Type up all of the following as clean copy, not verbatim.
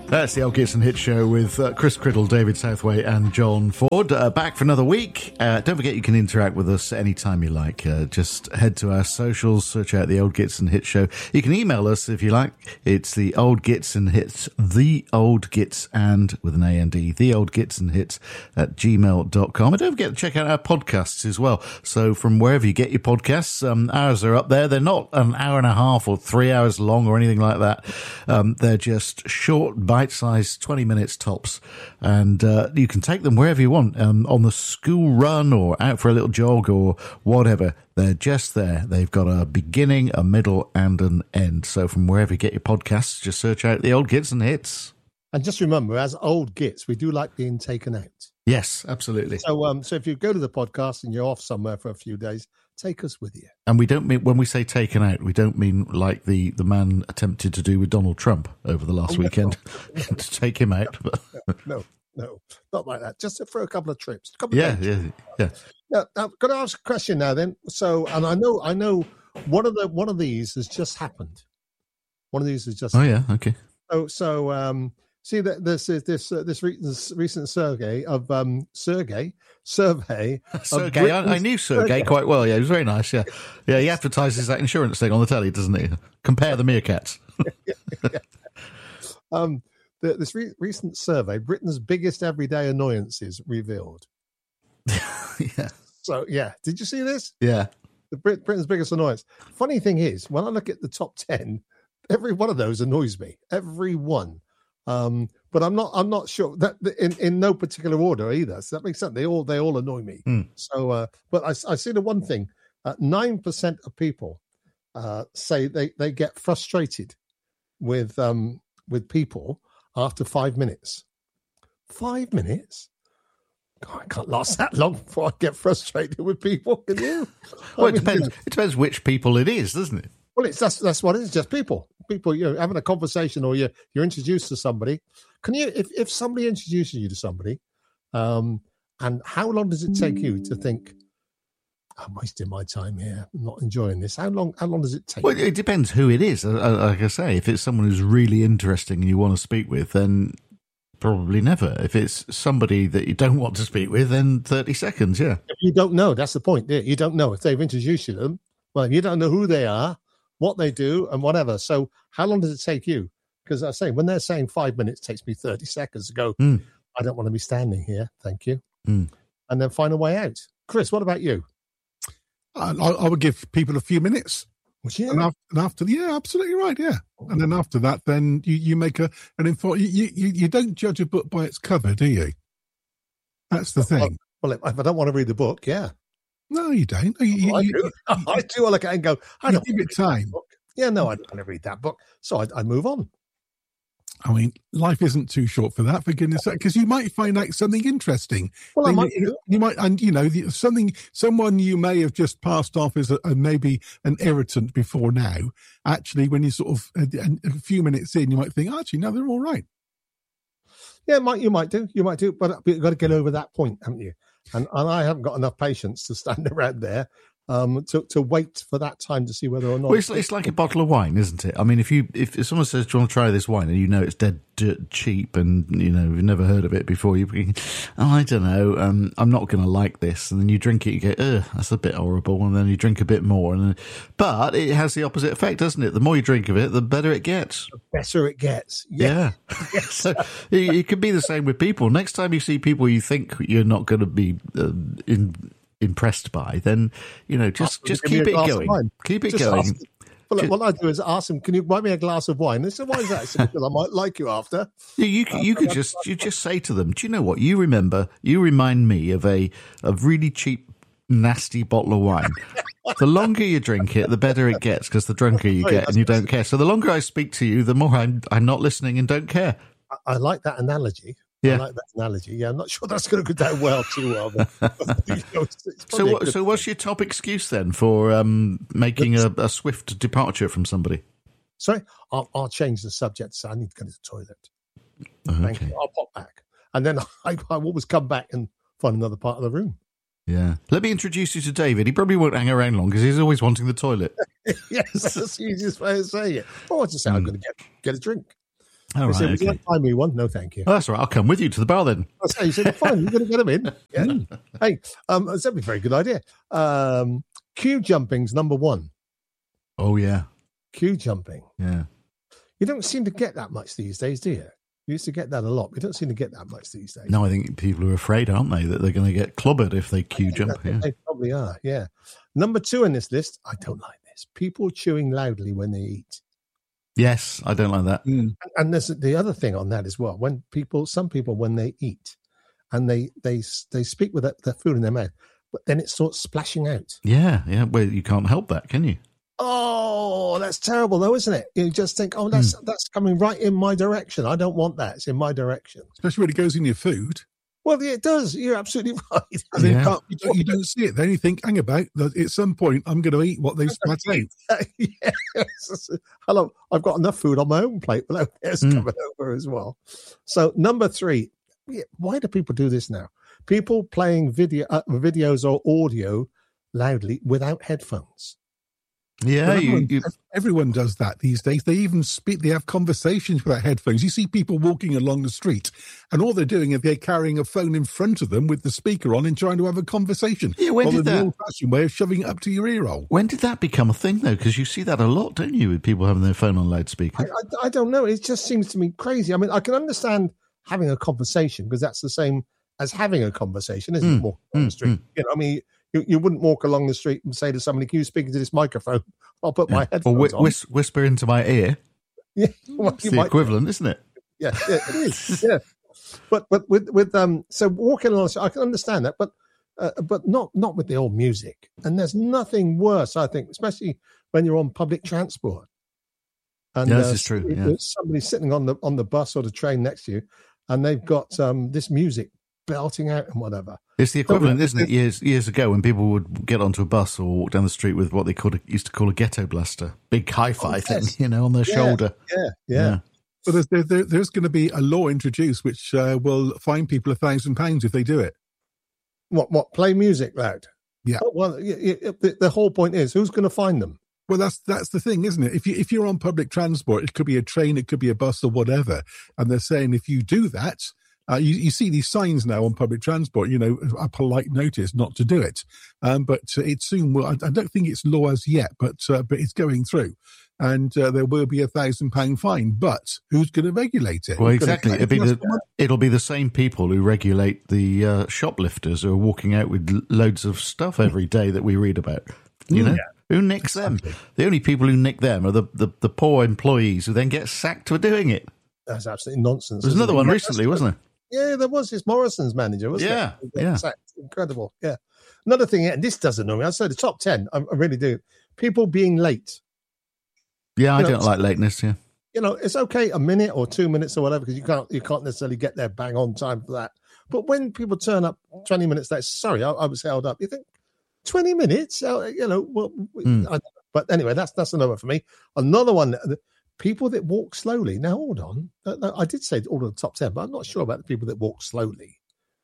That's the Old Gibson Hit Show with Chris Criddle, David Southway and John Ford. Back for another week. Don't forget you can interact with us anytime you like. Just head to our socials, search out the Old Gibson Hit Show. You can email us if you like. It's the Old Gibson Hits, the Old Gits and with an A-N-D, the Old Gibson Hits at gmail.com. And don't forget to check out our podcasts as well. So from wherever you get your podcasts, ours are up there. They're not an hour and a half or 3 hours long or anything like that. They're just short, bite-sized, 20 minutes tops, and you can take them wherever you want, on the school run or out for a little jog or whatever. They're just there. They've got a beginning, a middle, and an end. So from wherever you get your podcasts, just search out the Old Gibson Hits. And just remember, as old gits, we do like being taken out. Yes, absolutely. So if you go to the podcast and you're off somewhere for a few days, take us with you. And we don't mean, when we say taken out, we don't mean like the man attempted to do with Donald Trump over the last weekend to take him out. But no, not like that. Just for a couple of trips. Yeah. Now, got to ask a question now then. So, and I know one of these has just happened. One of these has just happened. Yeah, okay. So, see that this recent survey of Sergey. I knew Sergey quite well. Yeah, he was very nice. Yeah, he advertises that insurance thing on the telly, doesn't he? Compare the meerkats. This recent survey, Britain's biggest everyday annoyances revealed. Yeah. So did you see this? Yeah. Britain's biggest annoyance. Funny thing is, when I look at the top 10, every one of those annoys me. Every one. But I'm not sure that in no particular order either. So that makes sense. They all annoy me. So, but I see the one thing: 9% of people say they get frustrated with people after 5 minutes. 5 minutes? God, I can't last that long before I get frustrated with people. Can you? Well, it depends which people it is, doesn't it? Well, that's what it is. Just people. You're having a conversation, or you're introduced to somebody. Can you, if somebody introduces you to somebody, and how long does it take you to think, I'm wasting my time here, I'm not enjoying this? How long does it take? Well, it depends who it is. Like I say, if it's someone who's really interesting and you want to speak with, then probably never. If it's somebody that you don't want to speak with, then 30 seconds. Yeah. If you don't know, that's the point. You don't know if they've introduced you to them. Well, you don't know who they are, what they do, and whatever. So how long does it take you? Because I say, when they're saying 5 minutes, it takes me 30 seconds to go, I don't want to be standing here. Thank you. And then find a way out. Chris, what about you? I would give people a few minutes. Would you? And after, absolutely right, yeah. And then after that, then you make an info. You don't judge a book by its cover, do you? That's the thing. Well, if I don't want to read the book, yeah. No, you don't. I do. I do. I look at it and go, I don't give it time. Yeah, no, I don't want to read that book. So I move on. I mean, life isn't too short for that, for goodness sake, because you might find out something interesting. Well, you might, and someone you may have just passed off as maybe an irritant before now. Actually, when you sort of a few minutes in, you might think, actually, no, they're all right. Yeah, you might do, but you've got to get over that point, haven't you? And I haven't got enough patience to stand around there to wait for that time to see whether or not. Well, it's like a bottle of wine, isn't it? I mean, if someone says, "Do you want to try this wine?" and you know it's dead cheap, and you've never heard of it before, you think, "Oh, I don't know, I'm not going to like this," and then you drink it, you go, "Ugh, that's a bit horrible," and then you drink a bit more, but it has the opposite effect, doesn't it? The more you drink of it, the better it gets. The better it gets. Yeah. So it could be the same with people. Next time you see people you think you're not going to be impressed by, then just keep it going. Keep it going. Well, what I do is ask them, "Can you buy me a glass of wine?" They say, "Why is that?" I said, "Because I might like you after." You could just say to them, "Do you know what? You remind me of a really cheap, nasty bottle of wine. The longer you drink it, the better it gets, because the drunker you get and you don't care. So the longer I speak to you, the more I'm not listening and don't care." I like that analogy. Yeah. I like that analogy. Yeah, I'm not sure that's going to go down well too well. But, so what's your top excuse then for making a swift departure from somebody? Sorry, I'll change the subject. So I need to go to the toilet. Okay. Thank you. I'll pop back, and then I always come back and find another part of the room. Yeah. Let me introduce you to David. He probably won't hang around long because he's always wanting the toilet. Yes, that's the easiest way of saying it. Oh, I just say I'm going to get a drink. Oh, They said, right, would you like to buy me one? No, thank you. Oh, that's all right. I'll come with you to the bar then. I say, you said, fine, you're going to get them in. Yeah. Hey, that'd be a very good idea. Queue jumping's number one. Oh, yeah. Queue jumping. Yeah. You don't seem to get that much these days, do you? You used to get that a lot. We don't seem to get that much these days. No, I think people are afraid, aren't they, that they're going to get clobbered if they queue jump. Yeah. They probably are, yeah. Number 2 in this list, I don't like this. People chewing loudly when they eat. Yes, I don't like that. And there's the other thing on that as well. When some people, when they eat and they speak with their food in their mouth, but then it starts splashing out. Yeah, yeah. Well, you can't help that, can you? Oh, that's terrible, though, isn't it? You just think, oh, that's coming right in my direction. I don't want that. It's in my direction. Especially when it goes in your food. Well, yeah, it does. You're absolutely right. And then you don't see it. Then you think, hang about, at some point, I'm going to eat what they spat out. Yes. Hello, I've got enough food on my own plate without theirs coming over as well. So, number 3, why do people do this now? People playing videos or audio loudly without headphones. Yeah, everyone does that these days. They even speak. They have conversations without headphones. You see people walking along the street, and all they're doing is they're carrying a phone in front of them with the speaker on and trying to have a conversation. Yeah, when did that? The old-fashioned way of shoving it up to your ear hole. When did that become a thing, though? Because you see that a lot, don't you, with people having their phone on loudspeaker? I don't know. It just seems to me crazy. I mean, I can understand having a conversation because that's the same as having a conversation, isn't it? Walking on the street. You know, I mean. You wouldn't walk along the street and say to somebody, "Can you speak into this microphone?" I'll put my headphones on. Or whisper into my ear. Yeah, well, it's the equivalent, isn't it? Yeah, it is. Yeah, but with so walking along, I can understand that, but not with the old music. And there's nothing worse, I think, especially when you're on public transport. And this is true. Yeah. Somebody sitting on the bus or the train next to you, and they've got this music belting out and whatever. It's the equivalent, isn't it? Years ago, when people would get onto a bus or walk down the street with what they used to call a ghetto blaster, big hi-fi thing, on their shoulder. Yeah. But there's going to be a law introduced which will fine people £1,000 if they do it. What? Play music loud? Yeah. Oh, well, the whole point is, who's going to fine them? Well, that's the thing, isn't it? If you're on public transport, it could be a train, it could be a bus or whatever, and they're saying if you do that. You see these signs now on public transport, a polite notice not to do it. But it soon will. I don't think it's law as yet, but it's going through. And there will be £1,000 fine. But who's going to regulate it? Well, exactly. It'll be the same people who regulate the shoplifters who are walking out with loads of stuff every day that we read about. You know? Who nicks them? The only people who nick them are the poor employees who then get sacked for doing it. That's absolutely nonsense. There's another one recently, wasn't there? Yeah, there was. It's Morrison's manager, wasn't it? Yeah. Incredible. Yeah. Another thing, and this doesn't annoy me. I'd say the top 10, I really do. People being late. Yeah, I don't like lateness, yeah. It's okay a minute or 2 minutes or whatever, because you can't necessarily get there bang on time for that. But when people turn up 20 minutes late, sorry, I was held up. You think, 20 minutes? But anyway, that's another for me. Another one, people that walk slowly. Now, hold on. I did say all of the top 10, but I'm not sure about the people that walk slowly.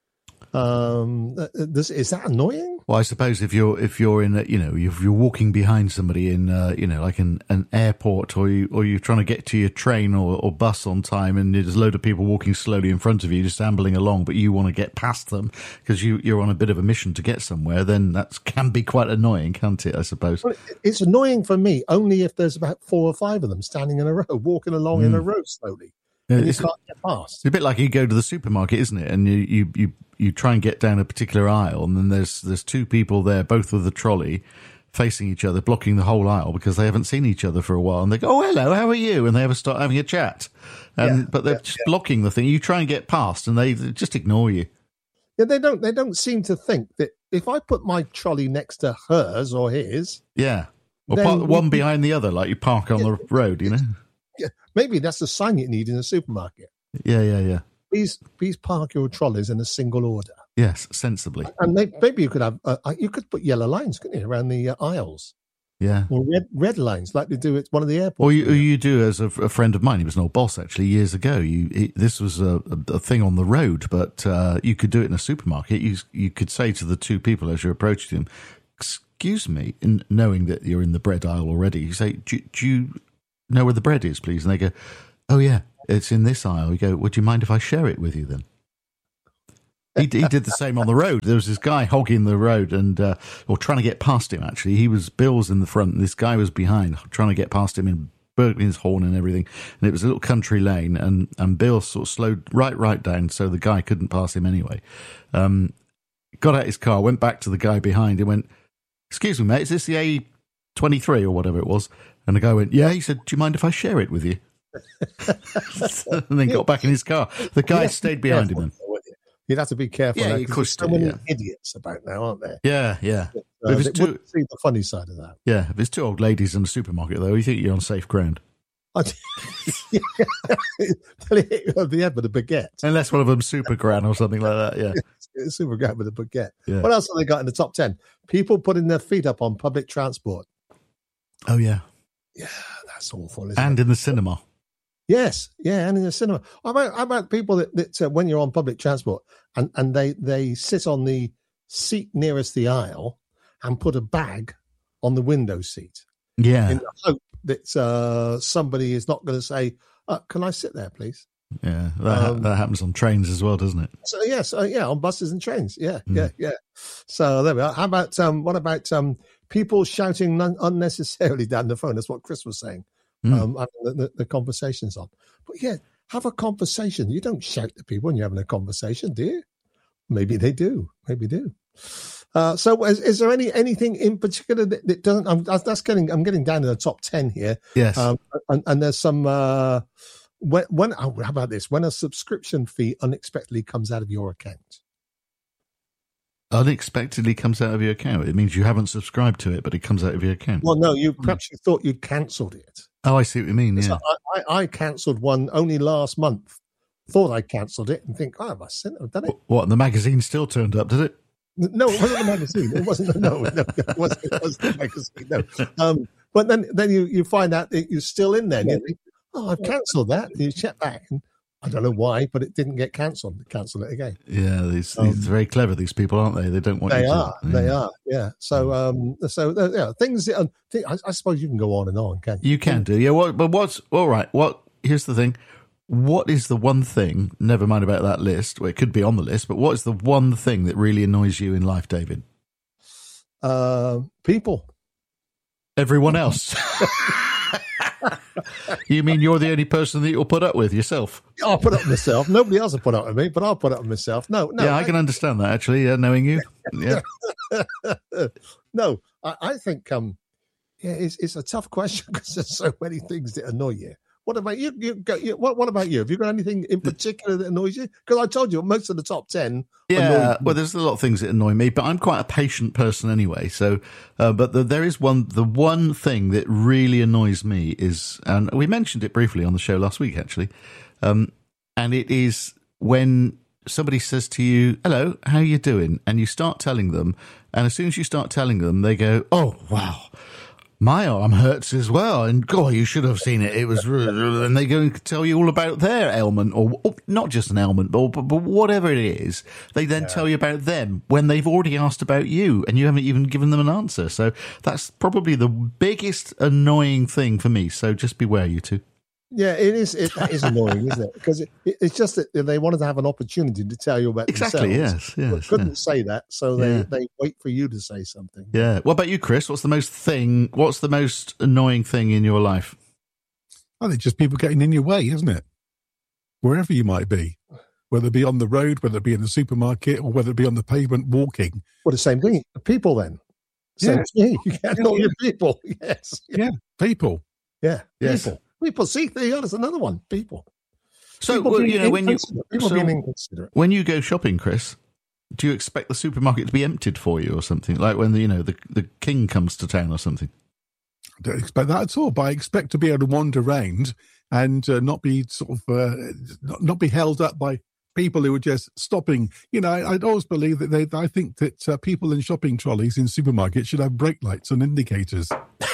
Is that annoying? Well, I suppose if you're in if you're walking behind somebody in like an airport, or you're trying to get to your train or bus on time, and there's a load of people walking slowly in front of you, just ambling along, but you want to get past them because you're on a bit of a mission to get somewhere, then that can be quite annoying, can't it? I suppose. Well, it's annoying for me only if there's about 4 or 5 of them standing in a row, walking along in a row slowly. And you can't get past. It's a bit like you go to the supermarket, isn't it? And you try and get down a particular aisle, and then there's 2 people there, both with a trolley, facing each other, blocking the whole aisle because they haven't seen each other for a while. And they go, "Oh, hello, how are you?" And they ever start having a chat. But they're just blocking the thing. You try and get past, and they just ignore you. Yeah, they don't seem to think that if I put my trolley next to hers or his, or park one behind the other, like you park on the road, Yeah, maybe that's the sign you need in a supermarket. Yeah. Please park your trolleys in a single order. Yes, sensibly. And maybe you could have you could put yellow lines, couldn't you, around the aisles? Yeah. Or red lines, like they do at one of the airports. Or you do, as a friend of mine, he was an old boss actually years ago. This was a thing on the road, but you could do it in a supermarket. You could say to the 2 people as you're approaching them, "Excuse me," and knowing that you're in the bread aisle already, you say, "Do you know where the bread is, please?" And they go, "Oh yeah." it's in this aisle. You go, would you mind if I share it with you then? He did the same on the road. There was this guy hogging the road or trying to get past him, actually. Bill's in the front, and this guy was behind, trying to get past him and burning his horn and everything. And it was a little country lane, and Bill sort of slowed right down so the guy couldn't pass him anyway. Got out his car, went back to the guy behind and went, excuse me, mate, is this the A23 or whatever it was? And the guy went, yeah. He said, do you mind if I share it with you? And then got back in his car. The guy stayed behind him then. You'd have to be careful. Yeah, there's so many idiots about now, aren't there? Yeah. But if it's see the funny side of that. Yeah, if it's two old ladies in the supermarket, though, you think you're on safe ground. They'll hit you on the head with a baguette. Unless one of them's super gran or something like that, yeah. Super gran with a baguette. Yeah. What else have they got in the top 10? People putting their feet up on public transport. Oh, yeah. Yeah, that's awful, isn't and it? in the cinema. Yes, yeah, and in the cinema. How about people that when you're on public transport and they sit on the seat nearest the aisle and put a bag on the window seat? Yeah. In the hope that somebody is not going to say, can I sit there, please? Yeah, that happens on trains as well, doesn't it? So, yes, on buses and trains. Yeah. So there we are. How about, what about people shouting unnecessarily down the phone? That's what Chris was saying. The conversation's on. But yeah, have a conversation. You don't shout to people when you're having a conversation, do you? Maybe they do. So is there anything in particular that doesn't? I'm getting down to the top 10 here. Yes. And there's some how about this? When a subscription fee unexpectedly comes out of your account. Unexpectedly comes out of your account. It means you haven't subscribed to it, but it comes out of your account. Well, no, perhaps you thought you'd cancelled it. Oh, I see what you mean. Yeah. So I cancelled one only last month. Thought I cancelled it and think, I've done it. What? The magazine still turned up, did it? No, it wasn't the magazine. It wasn't. No, it wasn't the magazine. No. But then you find out that you're still in there. And you think, I've cancelled that. And you check back, and I don't know why, but it didn't get cancelled. Cancel it again. Yeah, these very clever. These people, aren't they? They don't want. They are. They are. Yeah. So things. I suppose you can go on and on, can't you? You can do. Yeah. But what's all right? Here's the thing. What is the one thing, never mind about that list, well, it could be on the list, but what is the one thing that really annoys you in life, David? People. Everyone else. You mean you're the only person that you'll put up with yourself? I'll put up with myself. Nobody else will put up with me, but I'll put up with myself. No. Yeah, I can understand that, actually, knowing you. Yeah. No, I think, it's a tough question because there's so many things that annoy you. What about you? What about you? Have you got anything in particular that annoys you? Because I told you most of the top 10. Yeah, well, there's a lot of things that annoy me, but I'm quite a patient person anyway. So, but there is the one thing that really annoys me is, and we mentioned it briefly on the show last week, actually, and it is when somebody says to you, "Hello, how you doing?" and you start telling them, and as soon as you start telling them, they go, "Oh, wow. My arm hurts as well, and God, you should have seen it. It was," and they go and tell you all about their ailment, or not just an ailment, but whatever it is. They then tell you about them when they've already asked about you, and you haven't even given them an answer. So that's probably the biggest annoying thing for me. So just beware, you two. Yeah, it is. That is annoying, isn't it? Because it's just that they wanted to have an opportunity to tell you about exactly. themselves. Yes. Couldn't say that, so they wait for you to say something. Yeah. What about you, Chris? What's the most annoying thing in your life? I think just people getting in your way, isn't it? Wherever you might be, whether it be on the road, whether it be in the supermarket, or whether it be on the pavement walking. Well, the same thing. People then. Same thing. You can't know your people. Yes. Yeah. People. Yeah. Yes. People, see, there you go. There's another one. People. So, people being inconsiderate. When you go shopping, Chris, do you expect the supermarket to be emptied for you or something? Like when the king comes to town or something? I don't expect that at all, but I expect to be able to wander around and not be not be held up by people who are just stopping. I'd always believe that I think that people in shopping trolleys in supermarkets should have brake lights and indicators.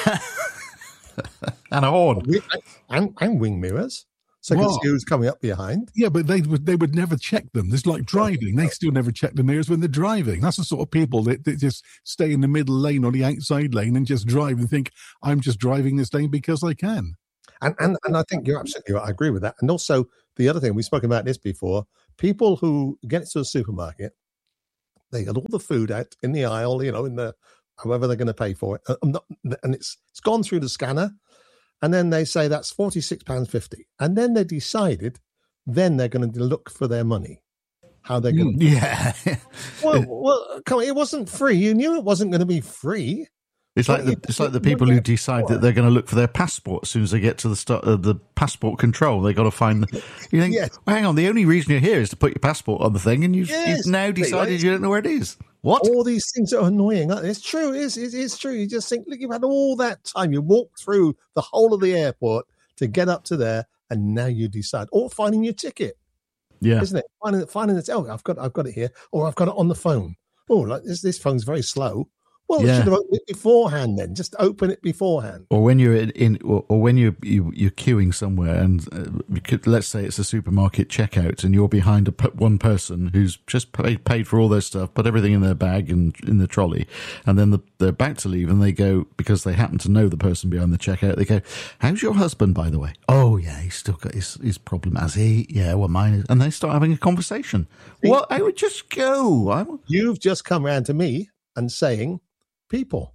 And a horn. And wing mirrors. So you can see who's coming up behind. Yeah, but they would never check them. It's like driving. They still never check the mirrors when they're driving. That's the sort of people that just stay in the middle lane or the outside lane and just drive and think, I'm just driving this lane because I can. And I think you're absolutely right. I agree with that. And also the other thing, we've spoken about this before, people who get to a supermarket, they got all the food out in the aisle, in the however they're going to pay for it, and it's gone through the scanner, and then they say that's £46.50, and then they decided, then they're going to look for their money, how they're going. Yeah. Well, come on, it wasn't free. You knew it wasn't going to be free. It's like the people who decide that they're going to look for their passport as soon as they get to the start of the passport control. They got to find. You think, Yes. well, hang on, the only reason you're here is to put your passport on the thing, and you've now decided you don't know where it is. What? All these things are annoying. It's true. It's true. You just think, look, you've had all that time. You walked through the whole of the airport to get up to there, and now you decide. Or finding your ticket, isn't it? Finding it. Oh, I've got it here, or I've got it on the phone. Oh, like this phone's very slow. Well, you should have opened it beforehand. Then just open it beforehand. Or when you're or when you're queuing somewhere, and let's say it's a supermarket checkout, and you're behind one person who's just paid for all their stuff, put everything in their bag and in the trolley, and then they're about to leave, and they go, because they happen to know the person behind the checkout, they go, "How's your husband, by the way?" "Oh yeah, he's still got his problem, has he?" "Yeah, well mine is." And they start having a conversation. Well, I would just go. You've just come round to me and saying, people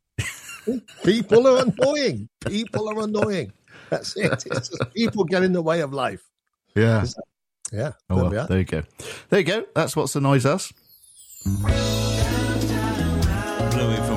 are annoying. People are annoying. That's it. It's just people get in the way of life. Yeah. Yeah. Oh, well, there you go. There you go. That's what annoys us. Bluey